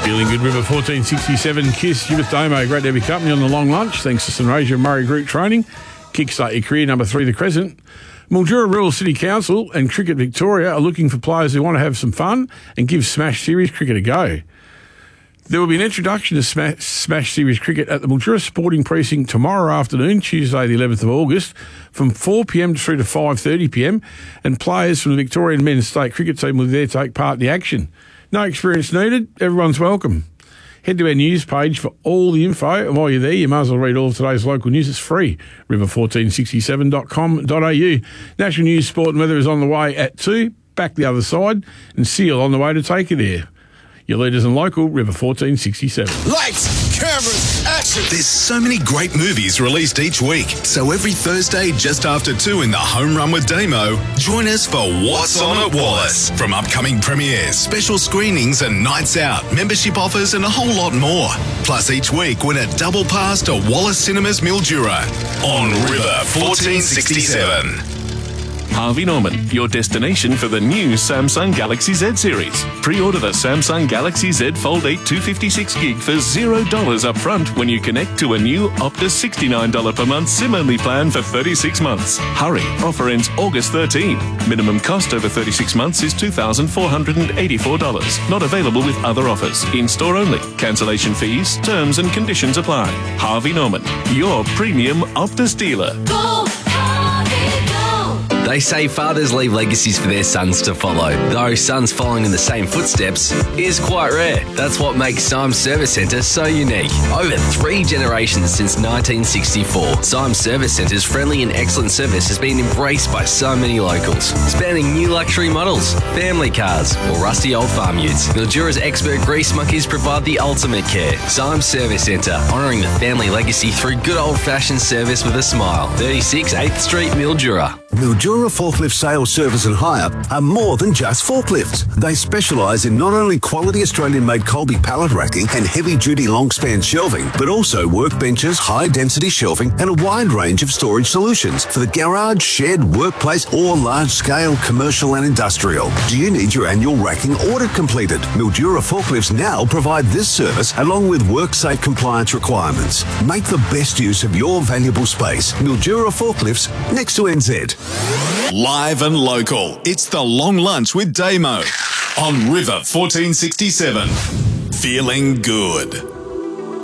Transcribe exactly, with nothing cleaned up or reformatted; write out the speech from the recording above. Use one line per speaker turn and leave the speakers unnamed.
Feeling good, River fourteen sixty-seven, Kiss, you with Damo. Great to have your company on the long lunch. Thanks to St Razor Murray Group Training. Kickstart your career, number three, The Crescent. Mildura Rural City Council and Cricket Victoria are looking for players who want to have some fun and give Smash Series cricket a go. There will be an introduction to Smash, Smash Series cricket at the Mildura Sporting Precinct tomorrow afternoon, Tuesday the eleventh of August, from four p m through to five thirty p m, and players from the Victorian men's state cricket team will be there to take part in the action. No experience needed, everyone's welcome. Head to our news page for all the info, and while you're there, you might as well read all of today's local news. It's free, river fourteen sixty-seven dot com dot a u. National News, Sport and Weather is on the way at two, back the other side, and Seal on the way to take you there. Your leaders in local, River fourteen sixty-seven.
Lights, cameras, action!
There's so many great movies released each week. So every Thursday, just after two in the Home Run with Damo, join us for What's On at Wallace. From upcoming premieres, special screenings and nights out, membership offers and a whole lot more. Plus each week, win a double pass to Wallace Cinemas Mildura on River fourteen sixty-seven.
Harvey Norman, your destination for the new Samsung Galaxy Z series. Pre-order the Samsung Galaxy Z Fold eight two fifty-six gig for zero dollars up front when you connect to a new Optus sixty-nine dollars per month SIM-only plan for thirty-six months. Hurry, offer ends August thirteenth. Minimum cost over thirty-six months is two thousand four hundred eighty-four dollars. Not available with other offers. In-store only. Cancellation fees, terms and conditions apply. Harvey Norman, your premium Optus dealer.
Go, Harvey, go!
They say fathers leave legacies for their sons to follow, though sons following in the same footsteps is quite rare. That's what makes Symes Service Centre so unique. Over three generations since nineteen sixty-four, Symes Service Centre's friendly and excellent service has been embraced by so many locals, spanning new luxury models, family cars, or rusty old farm utes. Mildura's expert grease monkeys provide the ultimate care. Symes Service Centre, honouring the family legacy through good old-fashioned service with a smile. thirty-six eighth Street, Mildura.
Mildura Forklift Sales, Service and Hire are more than just forklifts. They specialise in not only quality Australian-made Colby pallet racking and heavy-duty long-span shelving, but also workbenches, high-density shelving and a wide range of storage solutions for the garage, shed, workplace or large-scale commercial and industrial. Do you need your annual racking audit completed? Mildura Forklifts now provide this service along with WorkSafe compliance requirements. Make the best use of your valuable space. Mildura Forklifts, next to N Z.
Live and local, it's the Long Lunch with Damo on River fourteen sixty-seven. Feeling good.